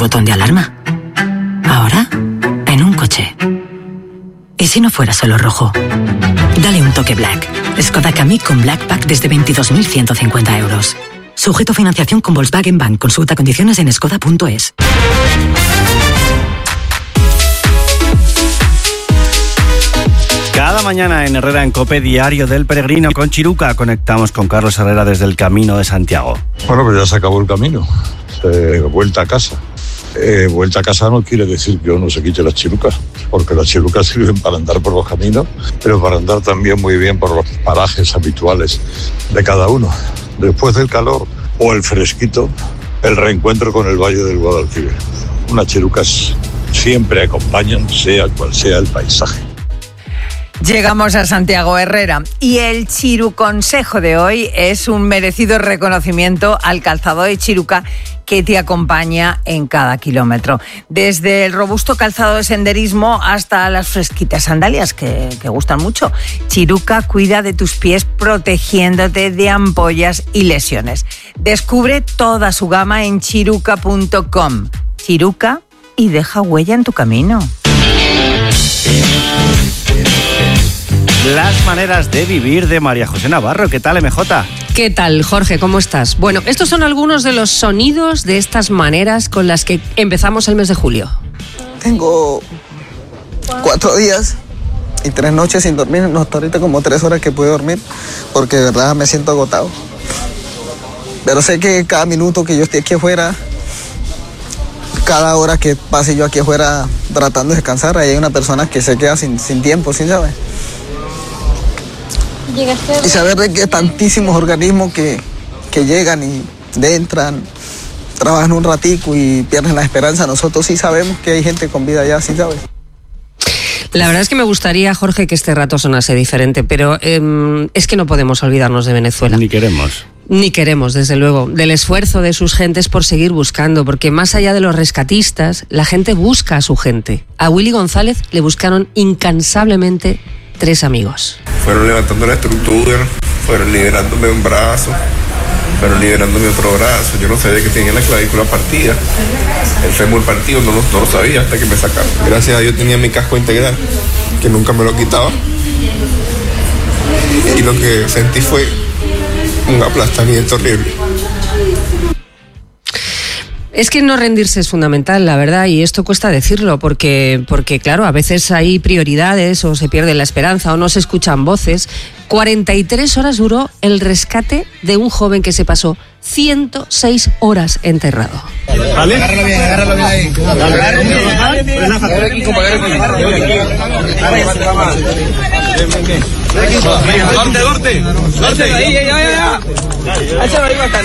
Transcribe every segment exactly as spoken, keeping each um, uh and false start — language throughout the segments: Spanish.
botón de alarma. Ahora, en un coche. ¿Y si no fuera solo rojo? Dale un toque Black. Skoda Kamiq con Black Pack desde veintidós mil ciento cincuenta euros. Sujeto a financiación con Volkswagen Bank. Consulta condiciones en skoda punto es. Cada mañana en Herrera en COPE, Diario del Peregrino con Chiruca. Conectamos con Carlos Herrera desde el Camino de Santiago. Bueno, pues ya se acabó el camino. Eh, vuelta a casa. Eh, vuelta a casa no quiere decir que uno se quite las chirucas, porque las chirucas sirven para andar por los caminos, pero para andar también muy bien por los parajes habituales de cada uno. Después del calor o el fresquito, el reencuentro con el Valle del Guadalquivir. Unas chirucas siempre acompañan, sea cual sea el paisaje. Llegamos a Santiago Herrera y el chiruconsejo de hoy es un merecido reconocimiento al calzado de chiruca que te acompaña en cada kilómetro. Desde el robusto calzado de senderismo hasta las fresquitas sandalias que, que gustan mucho. Chiruca cuida de tus pies protegiéndote de ampollas y lesiones. Descubre toda su gama en chiruca punto com. Chiruca y deja huella en tu camino. Las maneras de vivir de María José Navarro. ¿Qué tal, M J? ¿Qué tal, Jorge? ¿Cómo estás? Bueno, estos son algunos de los sonidos de estas maneras con las que empezamos el mes de julio. Tengo cuatro días y tres noches sin dormir. No, hasta ahorita como tres horas que pude dormir porque de verdad me siento agotado. Pero sé que cada minuto que yo esté aquí afuera, cada hora que pase yo aquí afuera tratando de descansar, ahí hay una persona que se queda sin, sin tiempo, sin saber. Y saber de que tantísimos organismos que, que llegan y entran, trabajan un ratico y pierden la esperanza. Nosotros sí sabemos que hay gente con vida allá, sí sabes. La verdad es que me gustaría, Jorge, que este rato sonase diferente, pero eh, es que no podemos olvidarnos de Venezuela. Ni queremos. Ni queremos, desde luego, del esfuerzo de sus gentes por seguir buscando, porque más allá de los rescatistas, la gente busca a su gente. A Willy González le buscaron incansablemente tres amigos. Fueron levantando la estructura, fueron liberándome un brazo, fueron liberándome otro brazo. Yo no sabía que tenía la clavícula partida, el fémur partido, no lo, no lo sabía hasta que me sacaron. Gracias a Dios tenía mi casco integral, que nunca me lo quitaba. Y lo que sentí fue un aplastamiento horrible. Es que no rendirse es fundamental, la verdad, y esto cuesta decirlo, porque, porque claro, a veces hay prioridades o se pierde la esperanza o no se escuchan voces. cuarenta y tres horas duró el rescate de un joven que se pasó ciento seis horas enterrado. ¿Vale? Agárralo bien, agárralo bien ahí. Agárralo bien, agárralo aquí, compadre. Norte, norte. Norte, ahí, ya, ya, ya. Échalo ahí bastante.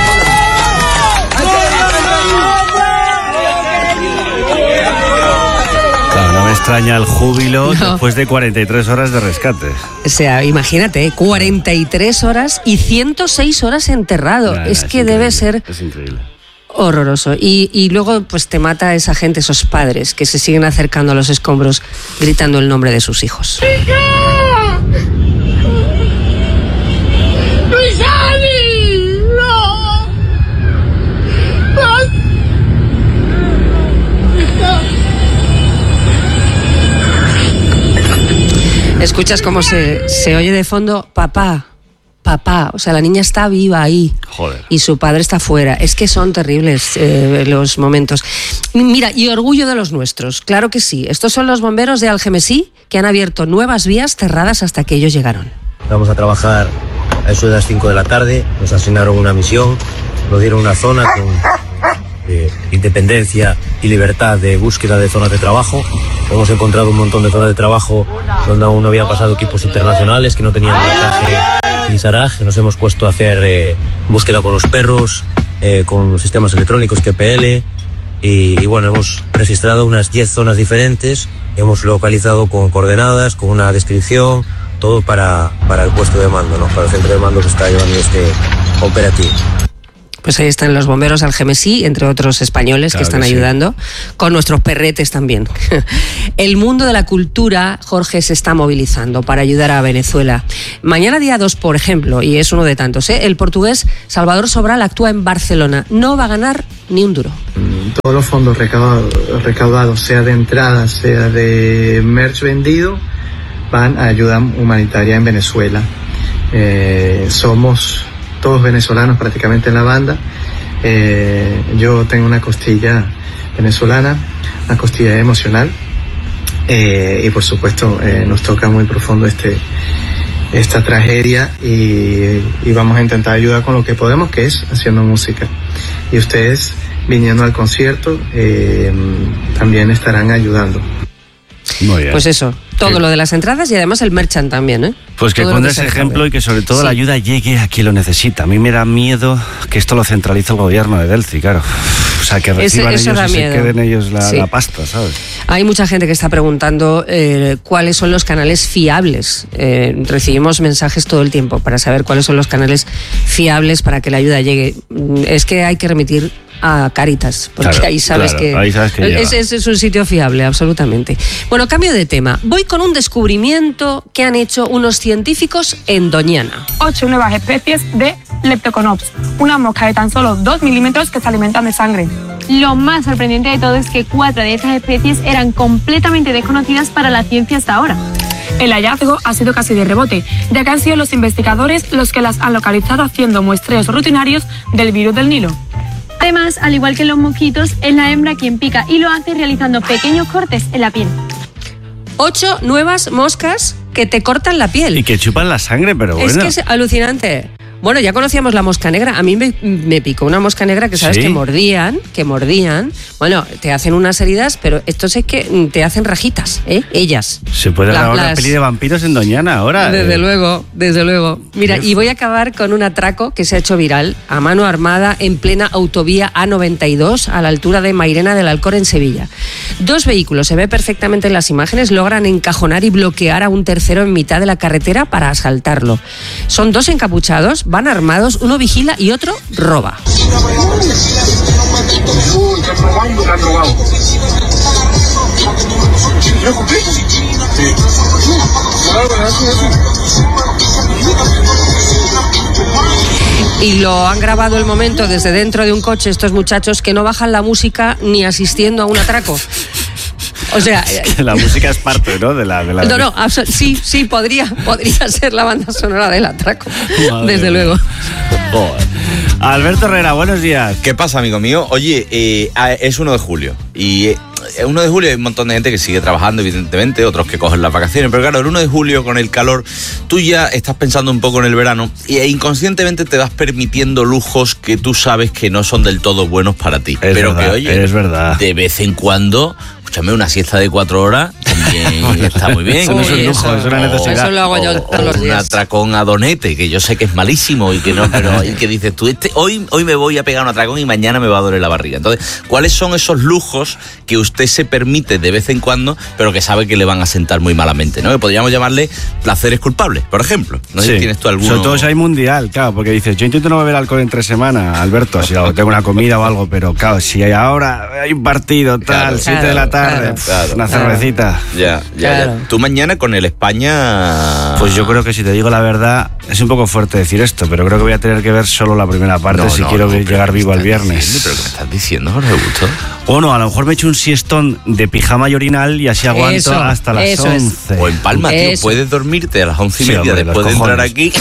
Claro, no me extraña el júbilo no. Después de cuarenta y tres horas de rescate. O sea, imagínate, cuarenta y tres horas y ciento seis horas enterrado. Nah, es, es que increíble. Debe ser es increíble. Horroroso. Y, y luego pues te mata a esa gente, esos padres que se siguen acercando a los escombros gritando el nombre de sus hijos. Escuchas cómo se, se oye de fondo, papá, papá, o sea, la niña está viva ahí. Joder. Y su padre está fuera. Es que son terribles eh, los momentos. Mira, y orgullo de los nuestros, claro que sí. Estos son los bomberos de Algemesí que han abierto nuevas vías cerradas hasta que ellos llegaron. Vamos a trabajar a eso de las cinco de la tarde, nos asignaron una misión, nos dieron una zona con eh, independencia y libertad de búsqueda de zonas de trabajo. Hemos encontrado un montón de zonas de trabajo donde aún no habían pasado equipos internacionales que no tenían marcaje y Saraj. Nos hemos puesto a hacer eh, búsqueda con los perros, eh, con los sistemas electrónicos G P L y, y bueno, hemos registrado unas diez zonas diferentes, hemos localizado con coordenadas, con una descripción, todo para, para el puesto de mando, ¿no? Para el centro de mando que está llevando este operativo. Pues ahí están los bomberos Algemesí, entre otros españoles, claro, que están que ayudando, sí. Con nuestros perretes también. El mundo de la cultura, Jorge, se está movilizando para ayudar a Venezuela. Mañana día dos, por ejemplo, y es uno de tantos, ¿eh? El portugués Salvador Sobral actúa en Barcelona. No va a ganar ni un duro. Todos los fondos recaudados, recaudados, sea de entrada, sea de merch vendido, van a ayuda humanitaria en Venezuela. Eh, somos... todos venezolanos prácticamente en la banda. Eh, yo tengo una costilla venezolana, una costilla emocional, eh, y por supuesto eh, nos toca muy profundo este, esta tragedia y, y vamos a intentar ayudar con lo que podemos, que es haciendo música. Y ustedes, viniendo al concierto, eh, también estarán ayudando. Muy bien. Pues eso, todo sí. Lo de las entradas y además el merchant también, ¿eh? Pues que ponga ese ejemplo y que sobre todo sí. La ayuda llegue a quien lo necesita. A mí me da miedo que esto lo centralice el gobierno de Delci, claro. O sea, que reciban Ese, ellos y miedo. se queden ellos la, sí. la pasta, ¿sabes? Hay mucha gente que está preguntando eh, cuáles son los canales fiables. Eh, recibimos mensajes todo el tiempo para saber cuáles son los canales fiables para que la ayuda llegue. Es que hay que remitir a Cáritas, porque claro, ahí sabes claro, que, ahí sabes que ese, ese es un sitio fiable, absolutamente. Bueno, cambio de tema. Voy con un descubrimiento que han hecho unos científicos en Doñana. Ocho nuevas especies de Leptoconops, una mosca de tan solo dos milímetros que se alimentan de sangre. Lo más sorprendente de todo es que cuatro de estas especies eran completamente desconocidas para la ciencia hasta ahora. El hallazgo ha sido casi de rebote, ya que han sido los investigadores los que las han localizado haciendo muestreos rutinarios del virus del Nilo. Además, al igual que los mosquitos, es la hembra quien pica y lo hace realizando pequeños cortes en la piel. Ocho nuevas moscas que te cortan la piel. Y que chupan la sangre, pero bueno. Es que es alucinante. Bueno, ya conocíamos la mosca negra. A mí me, me picó una mosca negra que sabes ¿Sí? que mordían, que mordían. Bueno, te hacen unas heridas, pero estos es que te hacen rajitas, ¿eh? Ellas. Se puede grabar una peli de vampiros en Doñana ahora. Desde eh. luego, desde luego. Mira, y voy a acabar con un atraco que se ha hecho viral a mano armada en plena autovía A noventa y dos a la altura de Mairena del Alcor en Sevilla. Dos vehículos, se ve perfectamente en las imágenes, logran encajonar y bloquear a un tercero en mitad de la carretera para asaltarlo. Son dos encapuchados, van armados, uno vigila y otro roba. Y lo han grabado el momento desde dentro de un coche estos muchachos que no bajan la música ni asistiendo a un atraco. O sea, la música es parte, ¿no? De la, de la... No, no, sí, sí, podría, podría ser la banda sonora del atraco. Madre desde mía. Luego. Joder. Alberto Herrera, buenos días. ¿Qué pasa, amigo mío? Oye, eh, es uno de julio y eh, el uno de julio hay un montón de gente que sigue trabajando, evidentemente, otros que cogen las vacaciones, pero claro, el uno de julio con el calor, tú ya estás pensando un poco en el verano e inconscientemente te vas permitiendo lujos que tú sabes que no son del todo buenos para ti. Es pero verdad, que, oye, es verdad. De vez en cuando... Escúchame, una siesta de cuatro horas también está muy bien. Eso no es un lujo, eso es una necesidad. Eso lo hago yo todos los días. Un atracón a Donete, que yo sé que es malísimo y que no, pero y que dices tú, este, hoy, hoy me voy a pegar un atracón y mañana me va a doler la barriga. Entonces, ¿cuáles son esos lujos que usted se permite de vez en cuando, pero que sabe que le van a sentar muy malamente, ¿no? Que podríamos llamarle placeres culpables, por ejemplo. No sé sí. si tienes tú alguno. Sobre todo si hay mundial, claro, porque dices, yo intento no beber alcohol en tres semanas, Alberto, si tengo una comida o algo, pero claro, si hay ahora hay un partido, tal, claro, siete claro, de la tarde, claro, claro. una cervecita. Ya, ya, claro. ya. Tú mañana con el España... Pues yo creo que si te digo la verdad, es un poco fuerte decir esto, pero creo que voy a tener que ver solo la primera parte no, si no, quiero no, llegar vivo al viernes. Diciendo, ¿pero qué me estás diciendo, Jorge Busto? O no, a lo mejor me echo un siestón de pijama y orinal y así aguanto eso, hasta las eso once. Es. O en Palma, tío, eso. puedes dormirte a las once y sí, media hombre, después de entrar aquí.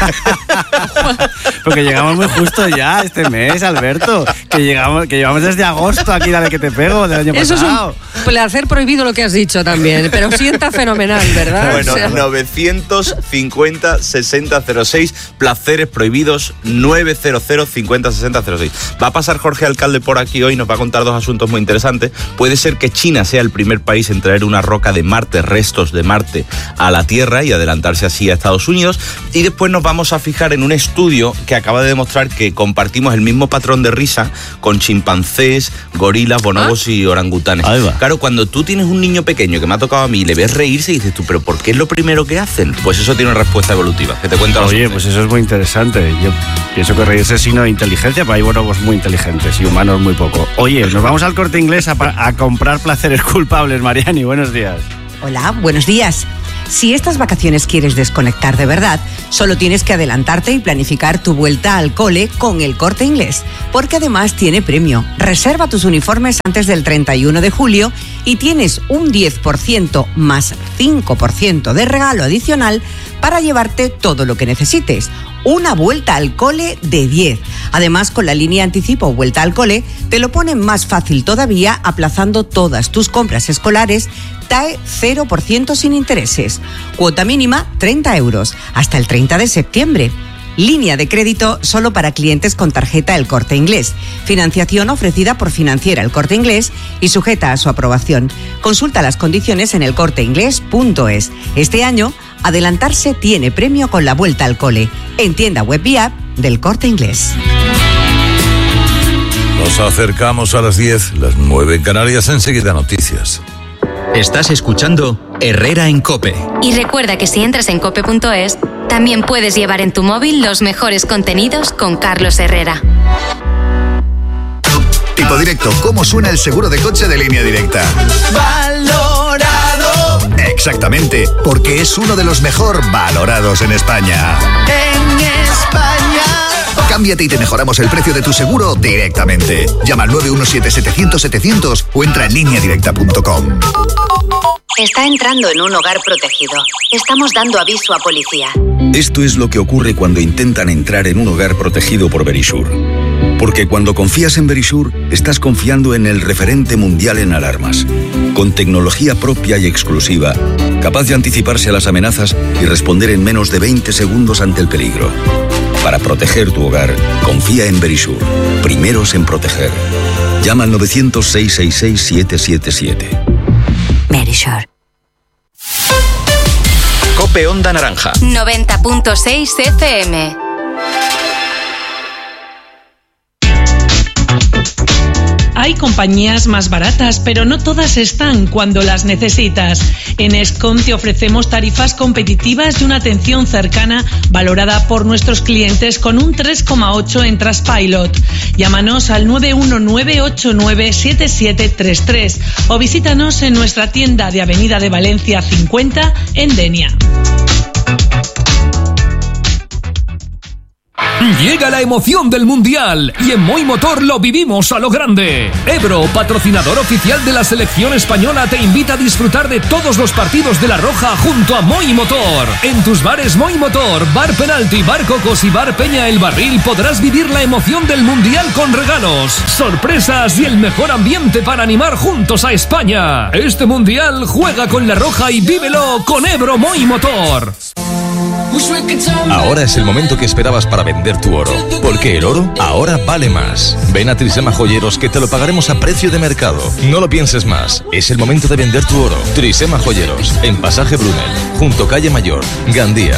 Porque llegamos muy justo ya este mes, Alberto. Que llegamos, que llevamos desde agosto aquí, dale que te pego, del año Eso pasado. Es un placer prohibido lo que has dicho también, pero sienta fenomenal, ¿verdad? Bueno, o sea... novecientos cincuenta sesenta cero seis, placeres prohibidos, novecientos cincuenta sesenta cero seis. Va a pasar Jorge Alcalde por aquí hoy, nos va a contar dos asuntos muy interesantes. Puede ser que China sea el primer país en traer una roca de Marte, restos de Marte, a la Tierra y adelantarse así a Estados Unidos. Y después nos vamos a fijar en un un estudio que acaba de demostrar que compartimos el mismo patrón de risa con chimpancés, gorilas, bonobos ¿Ah? y orangutanes. Claro, cuando tú tienes un niño pequeño que me ha tocado a mí y le ves reírse y dices tú, ¿pero por qué es lo primero que hacen? Pues eso tiene una respuesta evolutiva, que te cuento. Oye, pues eso es muy interesante. Yo pienso que reírse es signo de inteligencia, pero hay bonobos muy inteligentes y humanos muy poco. Oye, nos vamos al Corte Inglés a, a comprar placeres culpables. Mariani, buenos días. Hola, buenos días. Si estas vacaciones quieres desconectar de verdad, solo tienes que adelantarte y planificar tu vuelta al cole con el Corte Inglés, porque además tiene premio. Reserva tus uniformes antes del treinta y uno de julio y tienes un diez por ciento más cinco por ciento de regalo adicional para llevarte todo lo que necesites. Una vuelta al cole de diez. Además, con la línea anticipo vuelta al cole, te lo ponen más fácil todavía aplazando todas tus compras escolares. T A E cero por ciento sin intereses. Cuota mínima treinta euros hasta el treinta de septiembre. Línea de crédito solo para clientes con tarjeta El Corte Inglés. Financiación ofrecida por Financiera El Corte Inglés y sujeta a su aprobación. Consulta las condiciones en el corte inglés punto es. Este año, adelantarse tiene premio con la vuelta al cole. En tienda web y app del Corte Inglés. Nos acercamos a las diez, las nueve en Canarias, enseguida noticias. Estás escuchando Herrera en COPE. Y recuerda que si entras en cope punto es, también puedes llevar en tu móvil los mejores contenidos con Carlos Herrera. Tipo Directo, ¿cómo suena el seguro de coche de Línea Directa? ¡Valorado! Exactamente, porque es uno de los mejor valorados en España. En España. Cámbiate y te mejoramos el precio de tu seguro directamente. Llama al nueve uno siete, setecientos, setecientos o entra en línea directa punto com. Está entrando en un hogar protegido. Estamos dando aviso a policía. Esto es lo que ocurre cuando intentan entrar en un hogar protegido por Verisure. Porque cuando confías en Verisure, estás confiando en el referente mundial en alarmas. Con tecnología propia y exclusiva, capaz de anticiparse a las amenazas y responder en menos de veinte segundos ante el peligro. Para proteger tu hogar, confía en Verisure. Primeros en proteger. Llama al novecientos, seiscientos sesenta y seis, siete siete siete. Verisure. COPE Onda Naranja. noventa punto seis F M. Hay compañías más baratas, pero no todas están cuando las necesitas. En Escom te ofrecemos tarifas competitivas y una atención cercana valorada por nuestros clientes con un tres coma ocho en Trustpilot. Llámanos al nueve uno nueve, ocho nueve, siete siete tres tres o visítanos en nuestra tienda de Avenida de Valencia cincuenta en Denia. Llega la emoción del Mundial y en Moi Motor lo vivimos a lo grande. Ebro, patrocinador oficial de la selección española, te invita a disfrutar de todos los partidos de La Roja junto a Moi Motor. En tus bares Moi Motor, Bar Penalti, Bar Cocos y Bar Peña El Barril podrás vivir la emoción del Mundial con regalos, sorpresas y el mejor ambiente para animar juntos a España. Este Mundial juega con La Roja y vívelo con Ebro Moi Motor. Ahora es el momento que esperabas para vender tu oro, porque el oro ahora vale más. Ven a Trisema Joyeros que te lo pagaremos a precio de mercado. No lo pienses más, es el momento de vender tu oro. Trisema Joyeros, en Pasaje Brunel, junto Calle Mayor, Gandía.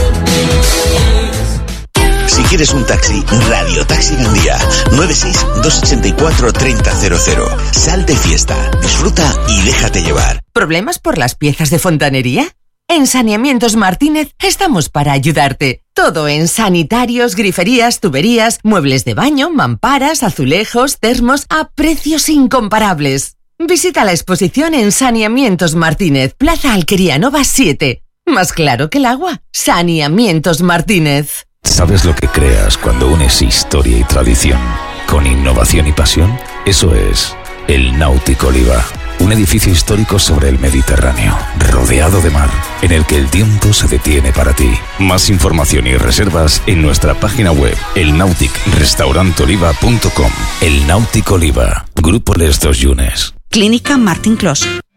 Si quieres un taxi, Radio Taxi Gandía. nueve seis, dos ochenta y cuatro, treinta cero cero. Sal de fiesta, disfruta y déjate llevar. ¿Problemas por las piezas de fontanería? En Saneamientos Martínez estamos para ayudarte. Todo en sanitarios, griferías, tuberías, muebles de baño, mamparas, azulejos, termos, a precios incomparables. Visita la exposición en Saneamientos Martínez, Plaza Alquería Nova siete. Más claro que el agua. Saneamientos Martínez. ¿Sabes lo que creas cuando unes historia y tradición con innovación y pasión? Eso es el Náutico Oliva. Un edificio histórico sobre el Mediterráneo, rodeado de mar, en el que el tiempo se detiene para ti. Más información y reservas en nuestra página web, el nautic restaurant oliva punto com. El Náutico Oliva, Grupo Les Dos Yunes. Clínica Martín Clos.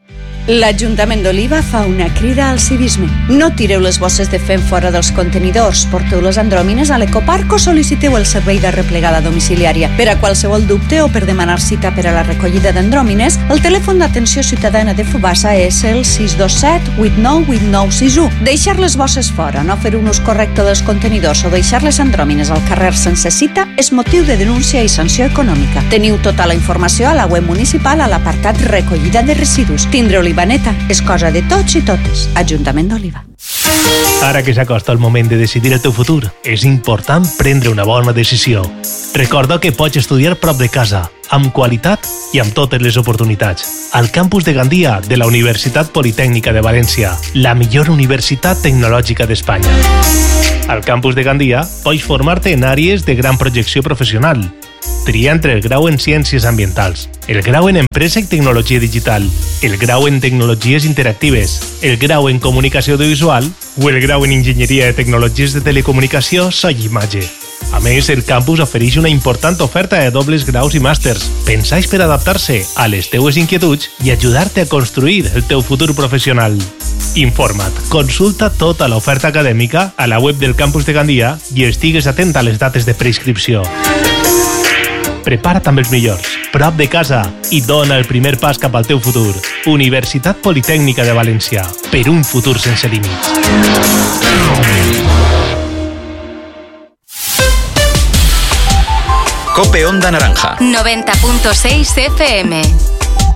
L'Ajuntament d'Oliva fa una crida al civisme. No tireu les bosses de fem fora dels contenidors, porteu les andròmines a l'ecoparc o sol·liciteu el servei de replegada domiciliària. Per a qualsevol dubte o per demanar cita per a la recollida d'andròmines, el telèfon d'atenció ciutadana de Fubassa és el sis dos set vuit nou vuit nou sis u. Deixar les bosses fora, no fer un ús correcte dels contenidors o deixar les andròmines al carrer sense cita és motiu de denúncia i sanció econòmica. Teniu tota la informació a la web municipal a l'apartat recollida de residus. Tindre Olivaneta és cosa de tots i totes. Ajuntament d'Oliva. Ara que s'acosta el moment de decidir el teu futur, és important prendre una bona decisió. Recorda que pots estudiar prop de casa, amb qualitat i amb totes les oportunitats. Al campus de Gandia de la Universitat Politècnica de València, la millor universitat tecnològica d'Espanya. Al campus de Gandia pots formar-te en àrees de gran projecció professional. Tria entre el grau en Ciències Ambientals, el grau en Empresa i Tecnologia Digital, el grau en Tecnologies Interactives, el grau en Comunicació Audiovisual o el grau en Enginyeria de Tecnologies de Telecomunicació So i Imatge. A més, el campus ofereix una important oferta de dobles graus i màsters, pensats per adaptar-se a les teues inquietuds i ajudar-te a construir el teu futur professional. Informa't, consulta tota l'oferta acadèmica a la web del campus de Gandia i estigues atent a les dates de preinscripció. Prepara't amb els millors, prop de casa, i dona el primer pas cap al teu futur. Universitat Politècnica de València, per un futur sense límits. Cope Onda Naranja. noventa punto seis F M.